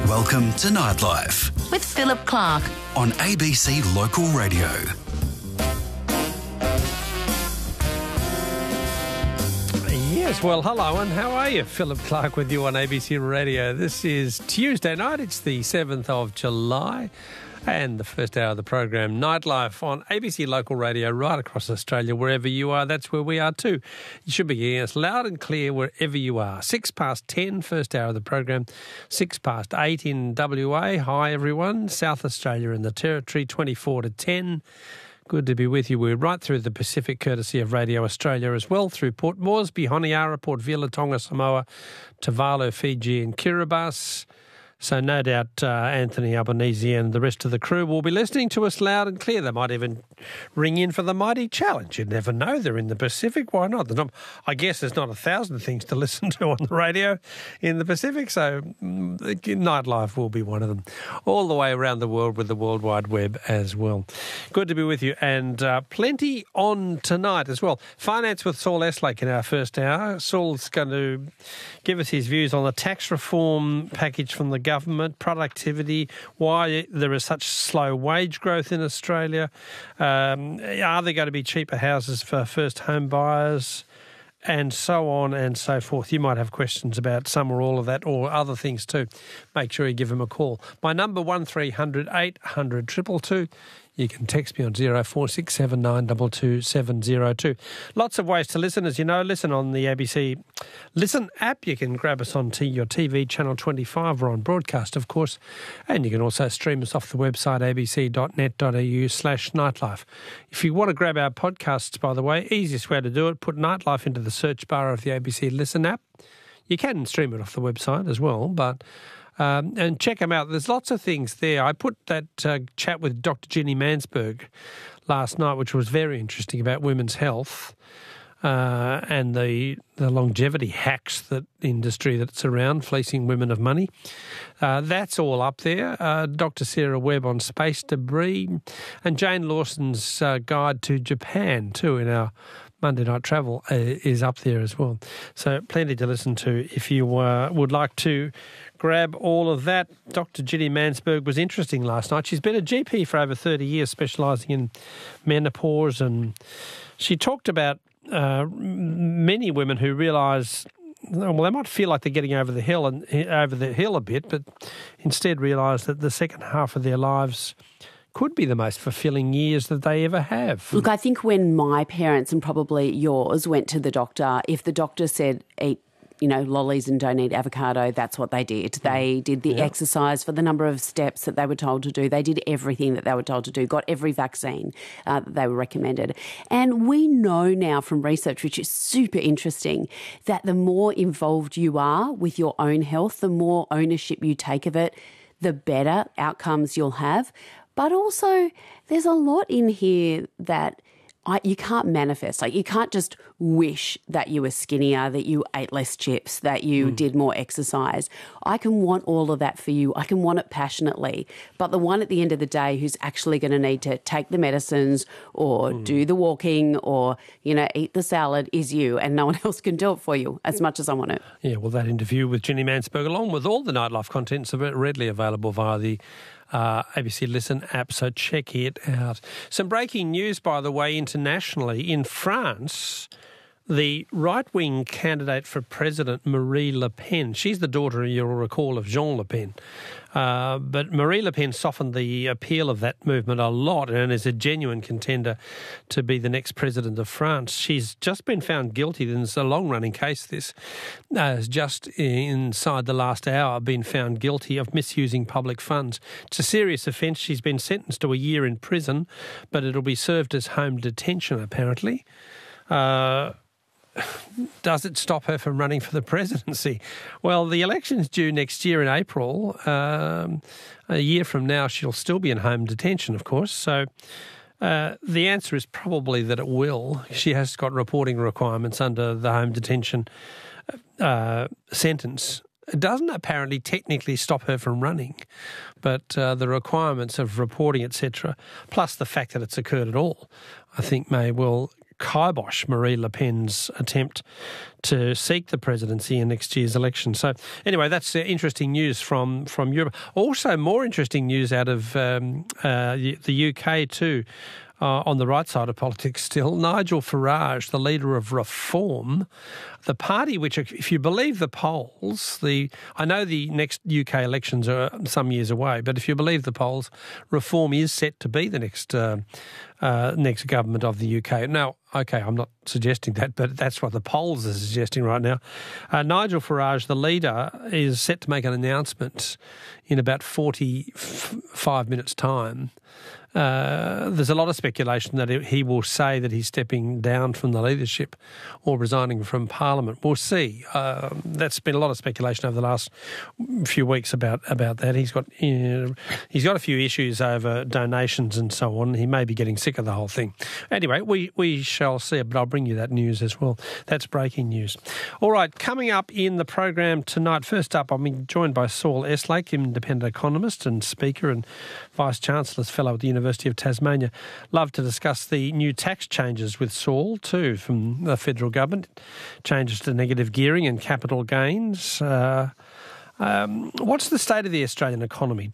Welcome to Nightlife with Philip Clark on ABC Local Radio. Yes, well, hello and how are you? Philip Clark with you on ABC Radio. This is Tuesday night. It's the 7th of July and the first hour of the program, Nightlife on ABC Local Radio right across Australia. Wherever you are, that's where we are too. You should be hearing us loud and clear wherever you are. 10:06, first hour of the program. 8:06 in WA. Hi, everyone. South Australia and the Territory, 10:24. Good to be with you. We're right through the Pacific, courtesy of Radio Australia as well, through Port Moresby, Honiara, Port Vila, Tonga, Samoa, Tuvalu, Fiji and Kiribati. So no doubt Anthony Albanese and the rest of the crew will be listening to us loud and clear. They might even ring in for the Mighty Challenge. You never know. They're in the Pacific. Why not? I guess there's not 1,000 things to listen to on the radio in the Pacific, so Nightlife will be one of them. All the way around the world with the World Wide Web as well. Good to be with you, and plenty on tonight as well. Finance with Saul Eslake in our first hour. Saul's going to give us his views on the tax reform package from the government, productivity, why there is such slow wage growth in Australia. Are there going to be cheaper houses for first home buyers? And so on and so forth. You might have questions about some or all of that or other things too. Make sure you give him a call. My number 1300 800 222. You can text me on 0467 922 702. Lots of ways to listen, as you know. Listen on the ABC Listen app. You can grab us on your TV, Channel 25. We're on broadcast, of course. And you can also stream us off the website abc.net.au/nightlife. If you want to grab our podcasts, by the way, easiest way to do it, put Nightlife into the search bar of the ABC Listen app. You can stream it off the website as well, but... and check them out. There's lots of things there. I put that chat with Dr. Ginny Mansberg last night, which was very interesting, about women's health and the longevity hacks, that industry that's around, fleecing women of money. That's all up there. Dr. Sarah Webb on space debris, and Jane Lawson's guide to Japan too in our Monday Night Travel is up there as well. So plenty to listen to if you would like to grab all of that. Dr. Ginny Mansberg was interesting last night. She's been a GP for over 30 years, specialising in menopause, and she talked about many women who realise, well, they might feel like they're getting over the hill a bit, but instead realise that the second half of their lives could be the most fulfilling years that they ever have. Look, I think when my parents and probably yours went to the doctor, if the doctor said eat, lollies and don't eat avocado, that's what they did. They did the exercise for the number of steps that they were told to do. They did everything that they were told to do, got every vaccine that they were recommended. And we know now from research, which is super interesting, that the more involved you are with your own health, the more ownership you take of it, the better outcomes you'll have. But also, there's a lot in here that you can't manifest. Like, you can't just wish that you were skinnier, that you ate less chips, that you did more exercise. I can want all of that for you. I can want it passionately. But the one at the end of the day who's actually going to need to take the medicines or do the walking or, eat the salad is you, and no one else can do it for you as much as I want it. Yeah, well, that interview with Ginny Mansberg, along with all the Nightlife contents, are readily available via the ABC Listen app, so check it out. Some breaking news, by the way, internationally. In France, the right-wing candidate for president, Marine Le Pen, she's the daughter, you'll recall, of Jean Le Pen. But Marine Le Pen softened the appeal of that movement a lot and is a genuine contender to be the next president of France. She's just been found guilty. There's a long-running case, this. Has just inside the last hour been found guilty of misusing public funds. It's a serious offence. She's been sentenced to a year in prison, but it'll be served as home detention, apparently. Does it stop her from running for the presidency? Well, the election's due next year in April. A year from now, she'll still be in home detention, of course. So the answer is probably that it will. She has got reporting requirements under the home detention sentence. It doesn't apparently technically stop her from running, but the requirements of reporting, etc., plus the fact that it's occurred at all, I think may well kibosh Marie Le Pen's attempt to seek the presidency in next year's election. So anyway, that's interesting news from Europe. Also, more interesting news out of the UK too. On the right side of politics still, Nigel Farage, the leader of Reform, the party which, if you believe the polls, I know the next UK elections are some years away, but if you believe the polls, Reform is set to be the next government of the UK. Now, okay, I'm not suggesting that, but that's what the polls are suggesting right now. Nigel Farage, the leader, is set to make an announcement in about 45 minutes' time. There's a lot of speculation that he will say that he's stepping down from the leadership or resigning from Parliament. We'll see. That's been a lot of speculation over the last few weeks about that. He's got a few issues over donations and so on. He may be getting sick of the whole thing. Anyway, we shall see, but I'll bring you that news as well. That's breaking news. All right, coming up in the program tonight, first up, I'm joined by Saul Eslake, independent economist and speaker and Vice-Chancellor's Fellow at the University of Tasmania. Love to discuss the new tax changes with Saul too from the federal government, changes to negative gearing and capital gains. What's the state of the Australian economy?